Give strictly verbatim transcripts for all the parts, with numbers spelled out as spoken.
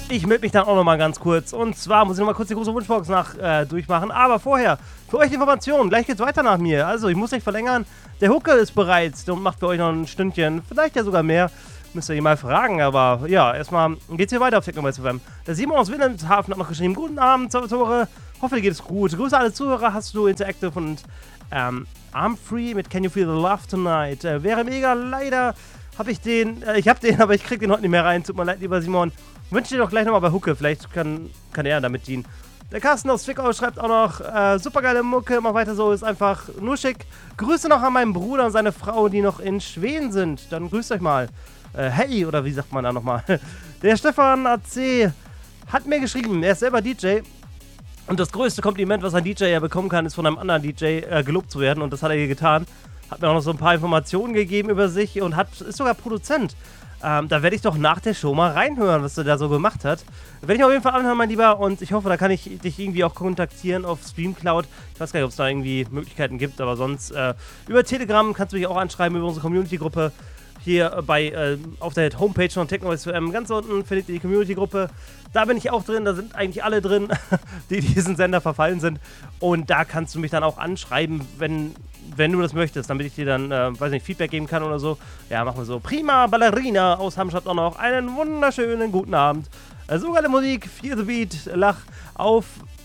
ich melde mich dann auch nochmal ganz kurz. Und zwar muss ich nochmal kurz die große Wunschbox nach äh, durchmachen. Aber vorher, für euch die Information, gleich geht's weiter nach mir. Also, ich muss nicht verlängern. Der Hucke ist bereit und macht für euch noch ein Stündchen, vielleicht ja sogar mehr. Müsst ihr ihn mal fragen, aber ja, erstmal geht's hier weiter auf Techno F M. Der Simon aus Wilhelmshaven hat noch geschrieben: Guten Abend, Salvatore. Hoffe, dir geht es gut. Grüße alle Zuhörer, hast du Interactive und ähm, I'm Free mit Can You Feel the Love Tonight. Äh, wäre mega, leider habe ich den, äh, ich habe den, aber ich krieg den heute nicht mehr rein. Tut mir leid, lieber Simon. Wünsche dir doch gleich nochmal bei Hucke, vielleicht kann, kann er damit dienen. Der Carsten aus Zwickau schreibt auch noch, äh, supergeile Mucke, mach weiter so, ist einfach nur schick. Grüße noch an meinen Bruder und seine Frau, die noch in Schweden sind. Dann grüßt euch mal. Äh, hey, oder wie sagt man da nochmal? Der Stefan A C hat mir geschrieben, er ist selber D J. Und das größte Kompliment, was ein D J ja bekommen kann, ist von einem anderen D J äh, gelobt zu werden. Und das hat er hier getan. Hat mir auch noch so ein paar Informationen gegeben über sich und hat, ist sogar Produzent. Ähm, da werde ich doch nach der Show mal reinhören, was er da so gemacht hat. Werde ich auf jeden Fall anhören, mein Lieber. Und ich hoffe, da kann ich dich irgendwie auch kontaktieren auf Streamcloud. Ich weiß gar nicht, ob es da irgendwie Möglichkeiten gibt, aber sonst äh, über Telegram kannst du mich auch anschreiben, über unsere Community-Gruppe. Hier bei, äh, auf der Homepage von Techno F M, ganz unten findet ihr die Community-Gruppe. Da bin ich auch drin, da sind eigentlich alle drin, die diesen Sender verfallen sind. Und da kannst du mich dann auch anschreiben, wenn, wenn du das möchtest, damit ich dir dann, äh, weiß nicht, Feedback geben kann oder so. Ja, machen wir so. Prima Ballerina aus Hamstadt auch noch. Einen wunderschönen guten Abend. Äh, so geile Musik, Feel the Beat, Lach auf,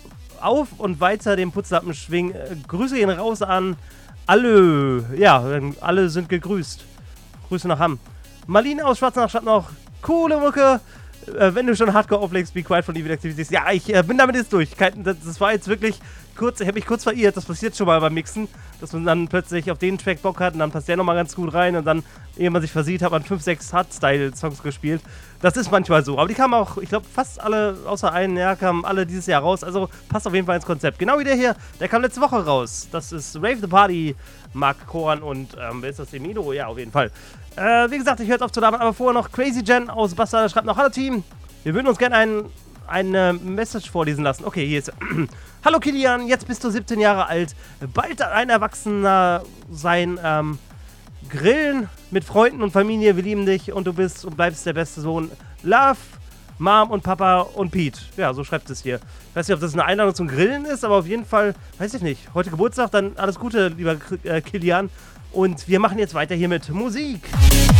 auf und weiter den Putzlappen schwingen. Äh, Grüße gehen raus an alle. Ja, alle sind gegrüßt. Grüße nach Hamm. Marlene aus Schwarzenach schreibt noch, coole Mucke. Äh, wenn du schon Hardcore auflegst, Be Quiet von Evil Activities. Ja, ich äh, bin damit jetzt durch. Das, das war jetzt wirklich kurz, ich habe mich kurz verirrt. Das passiert schon mal beim Mixen, dass man dann plötzlich auf den Track Bock hat und dann passt der nochmal ganz gut rein und dann, ehe man sich versieht, hat man fünf, sechs Hardstyle-Songs gespielt. Das ist manchmal so. Aber die kamen auch, ich glaube, fast alle, außer einen, ja, kamen alle dieses Jahr raus. Also passt auf jeden Fall ins Konzept. Genau wie der hier, der kam letzte Woche raus. Das ist Rave the Party, Mark Korn und, ähm, wer ist das? Emido? Ja, auf jeden Fall. Äh, wie gesagt, ich höre jetzt auf zu labern, aber vorher noch Crazy Jen aus Bastard schreibt noch, hallo Team, wir würden uns gerne ein, eine Message vorlesen lassen. Okay, hier ist hallo Kilian, jetzt bist du siebzehn Jahre alt, bald ein Erwachsener sein, ähm, Grillen mit Freunden und Familie, wir lieben dich und du bist und bleibst der beste Sohn. Love, Mom und Papa und Pete. Ja, so schreibt es hier. Ich weiß nicht, ob das eine Einladung zum Grillen ist, aber auf jeden Fall, weiß ich nicht, heute Geburtstag, dann alles Gute, lieber äh, Kilian. Und wir machen jetzt weiter hier mit Musik.